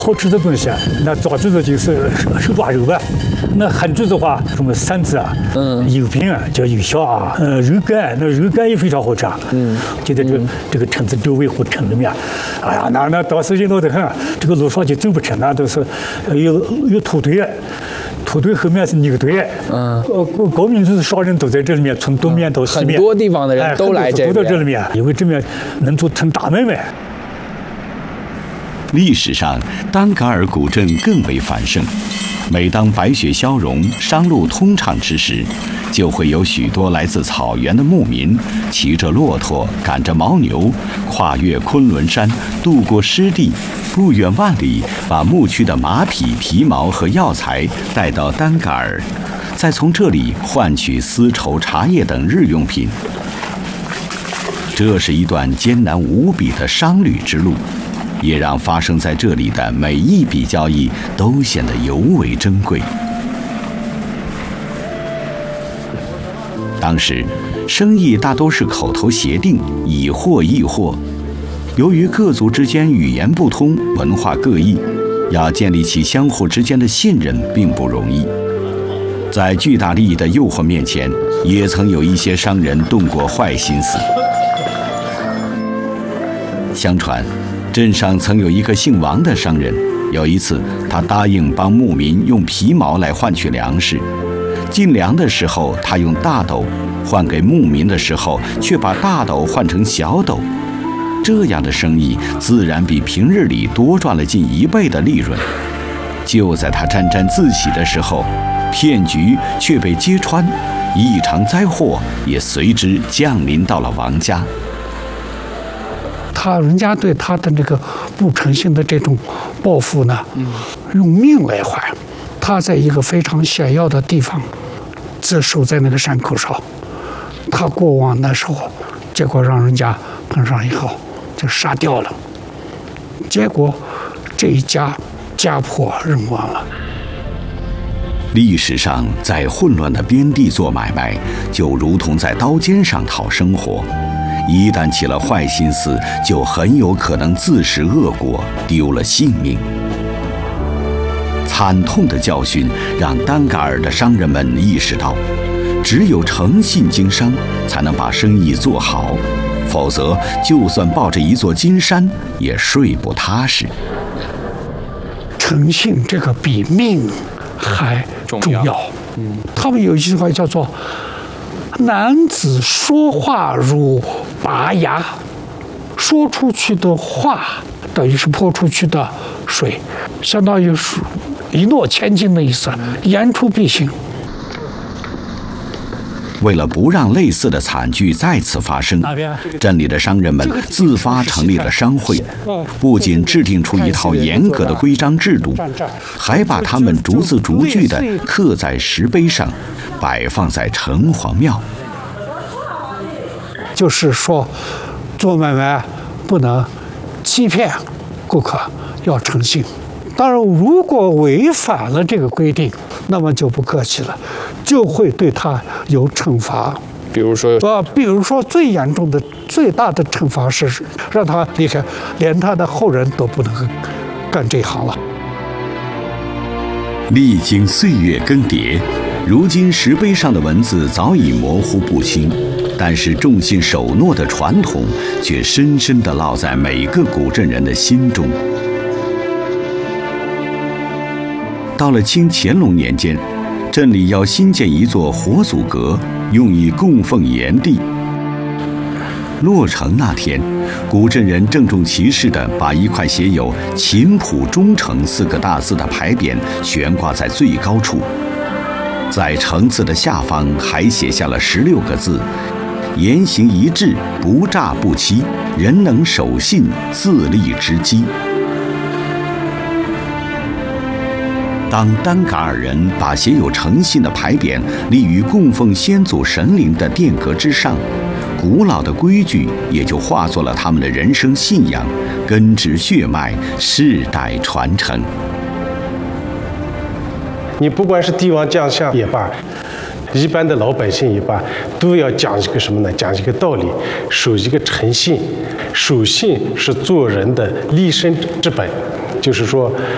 好吃的东西啊，那早知道就是手抓肉吧。那很知的话，什么鳝子啊，油饼啊，叫油条啊，肉干，那肉干也非常好吃。就在这个城子周围或城里面，哎呀，那当时热闹得很，这个路上就走不成，那都是有土堆。土堆后面是牛堆，高民族的商人都在这里面，从东面到西面， 很多地方的人都来都到这里面，因为这边能做成大买卖。 历史上，丹噶尔古镇更为繁盛。每当白雪消融、商路通畅之时，就会有许多来自草原的牧民，骑着骆驼，赶着牦牛，跨越昆仑山，渡过湿地，不远万里，把牧区的马匹、皮毛和药材带到丹噶尔，再从这里换取丝绸、茶叶等日用品。这是一段艰难无比的商旅之路。也让发生在这里的每一笔交易都显得尤为珍贵。当时，生意大都是口头协定，以货易货。由于各族之间语言不通，文化各异，要建立起相互之间的信任并不容易。在巨大利益的诱惑面前，也曾有一些商人动过坏心思。相传，镇上曾有一个姓王的商人，有一次他答应帮牧民用皮毛来换取粮食，进粮的时候他用大斗，换给牧民的时候却把大斗换成小斗，这样的生意自然比平日里多赚了近1倍的利润。就在他沾沾自喜的时候，骗局却被揭穿，一场灾祸也随之降临到了王家。 人家对他的这个不诚信的这种报复呢，用命来还。他在一个非常险要的地方，守在那个山口上，他过往那时候，结果让人家碰上以后就杀掉了，结果这一家破人亡了。 历史上，在混乱的边地做买卖，就如同在刀尖上讨生活。一旦起了坏心思，就很有可能自食恶果，丢了性命。惨痛的教训让丹噶尔的商人们意识到，只有诚信经商，才能把生意做好，否则就算抱着一座金山，也睡不踏实。 诚信这个比命还重要。他们有一句话叫做“男子说话如拔牙”，说出去的话等于是泼出去的水，相当于是一诺千金的意思，言出必行。 为了不让类似的惨剧再次发生，镇里的商人们自发成立了商会，不仅制定出一套严格的规章制度，还把它们逐字逐句地刻在石碑上，摆放在城隍庙。 就是说，做买卖不能欺骗顾客，要诚信。当然，如果违反了这个规定，那么就不客气了，就会对他有惩罚。 比如说最严重的、最大的惩罚是让他离开，连他的后人都不能干这行了。 历经岁月更迭，如今石碑上的文字早已模糊不清，但是重信守诺的传统却深深地烙在每个古镇人的心中。到了清乾隆年间，镇里要新建一座活祖阁，用以供奉炎帝。落成那天，古镇人郑重其事地把一块写有“秦谱忠诚”4个大字的牌匾悬挂在最高处，在城字的下方还写下了16个字：“言行一致，不诈不欺，人能守信，自立之基。”当丹噶尔人把写有诚信的牌匾立于供奉先祖神灵的殿阁之上，古老的规矩也就化作了他们的人生信仰，根植血脉，世代传承。 你不管是帝王将相也罢，一般的老百姓也罢，都要讲一个什么呢？讲一个道理，守一个诚信。守信是做人的立身之本，就是说